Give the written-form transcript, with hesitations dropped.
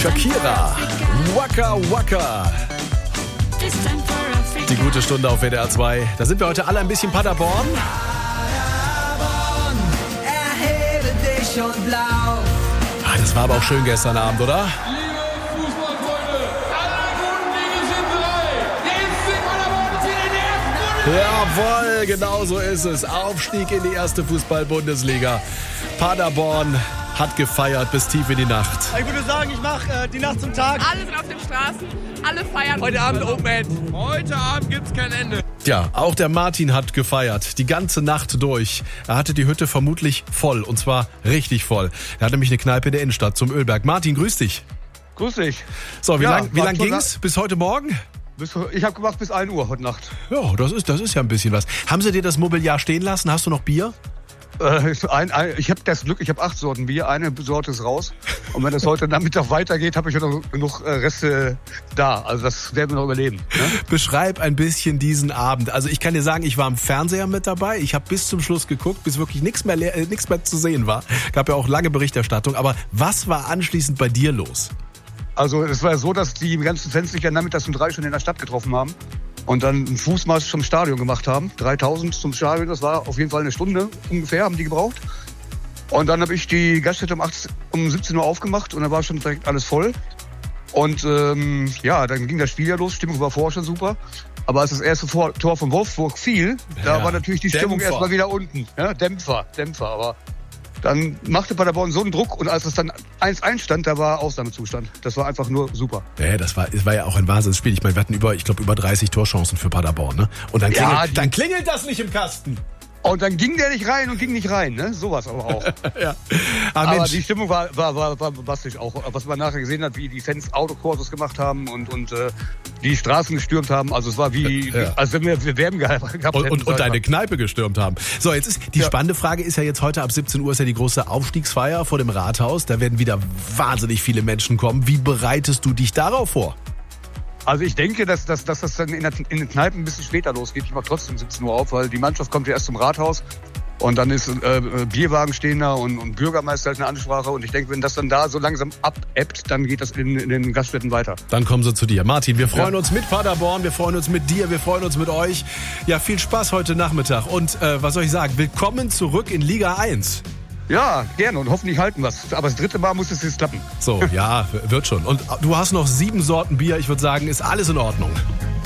Shakira, Waka Waka. Die gute Stunde auf WDR 2. Da sind wir heute alle ein bisschen Paderborn. Erhebe dich und blau. Das war aber auch schön gestern Abend, oder? Liebe Fußballfreunde, alle guten Dinge sind drei. Jetzt sind Paderborn wieder in der ersten Bundesliga. Jawohl, genau so ist es. Aufstieg in die erste Fußball-Bundesliga. Paderborn hat gefeiert bis tief in die Nacht. Ich würde sagen, ich mache die Nacht zum Tag. Alle sind auf den Straßen, alle feiern. Heute Abend Open End. Heute Abend gibt's kein Ende. Ja, auch der Martin hat gefeiert, die ganze Nacht durch. Er hatte die Hütte vermutlich voll, und zwar richtig voll. Er hatte nämlich eine Kneipe in der Innenstadt zum Ölberg. Martin, grüß dich. Grüß dich. So, wie Ja, lang ging's? Bis heute Morgen? Ich habe gemacht bis 1 Uhr heute Nacht. Ja, das ist ja ein bisschen was. Haben sie dir das Mobiliar stehen lassen? Hast du noch Bier? Ich habe das Glück, ich habe 8 Sorten Bier, eine Sorte ist raus. Und wenn es heute Nachmittag weitergeht, habe ich noch genug Reste da. Also das werden wir noch überleben. Ne? Beschreib ein bisschen diesen Abend. Also ich kann dir sagen, ich war am Fernseher mit dabei. Ich habe bis zum Schluss geguckt, bis wirklich nichts mehr zu sehen war. Gab ja auch lange Berichterstattung. Aber was war anschließend bei dir los? Also es war so, dass die ganzen Fans sich ja nachmittags um 3 schon in der Stadt getroffen haben. Und dann einen Fußmarsch zum Stadion gemacht haben. 3000 zum Stadion, das war auf jeden Fall eine Stunde ungefähr, haben die gebraucht. Und dann habe ich die Gaststätte um 17 Uhr aufgemacht und dann war schon direkt alles voll. Und dann ging das Spiel ja los, Stimmung war vorher schon super. Aber als das erste Tor von Wolfsburg fiel, da war natürlich die Stimmung erstmal wieder unten. Ja, Dämpfer, aber... Dann machte Paderborn so einen Druck und als es dann 1-1 stand, da war Ausnahmezustand. Das war einfach nur super. Ja, das war ja auch ein Wahnsinnsspiel. Ich meine, wir hatten über 30 Torchancen für Paderborn, ne? Und dann klingelt das nicht im Kasten. Und dann ging der nicht rein und ging nicht rein, ne? Sowas aber auch. Ja. Aber die Stimmung war bombastisch auch. Was man nachher gesehen hat, wie die Fans Autokursus gemacht haben und die Straßen gestürmt haben. Also es war als wenn wir Werben gehabt hätten. Und deine Kneipe gestürmt haben. So, jetzt ist die spannende Frage ist ja jetzt heute ab 17 Uhr ist ja die große Aufstiegsfeier vor dem Rathaus. Da werden wieder wahnsinnig viele Menschen kommen. Wie bereitest du dich darauf vor? Also ich denke, dass das dann in den Kneipen ein bisschen später losgeht. Ich mache trotzdem 17 Uhr auf, weil die Mannschaft kommt ja erst zum Rathaus. Und dann ist Bierwagen stehen da und Bürgermeister halt eine Ansprache. Und ich denke, wenn das dann da so langsam abebbt, dann geht das in den Gaststätten weiter. Dann kommen sie zu dir. Martin, wir freuen uns mit Paderborn, wir freuen uns mit dir, wir freuen uns mit euch. Ja, viel Spaß heute Nachmittag. Und was soll ich sagen, willkommen zurück in Liga 1. Ja, gerne und hoffentlich halten wir es. Aber das 3. Mal muss es jetzt klappen. So, ja, wird schon. Und du hast noch 7 Sorten Bier. Ich würde sagen, ist alles in Ordnung.